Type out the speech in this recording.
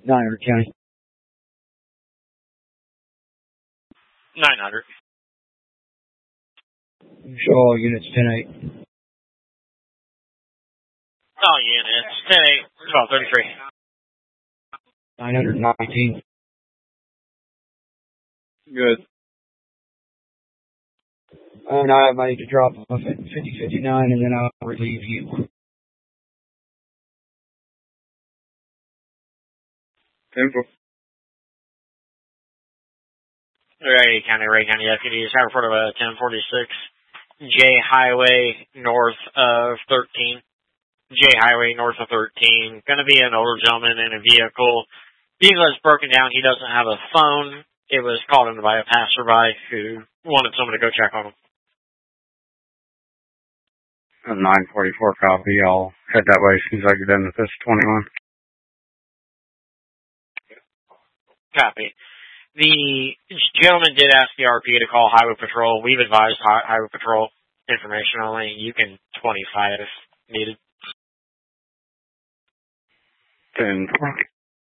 900 County. 900. Show all units 10-8. All units 10-8, 1233. 919. Good. And I have money to drop off at 5059, and then I'll relieve you. 10-4. Ray County deputies have report of a 1046 J Highway north of 13. J Highway north of 13. Gonna be an older gentleman in a vehicle. Vehicle is broken down. He doesn't have a phone. It was called in by a passerby who wanted someone to go check on him. A 944 copy. I'll head that way as soon as I get done with this 21. Copy. The gentleman did ask the RP to call Highway Patrol. We've advised Highway Patrol information only. You can 25 if needed. 10-4.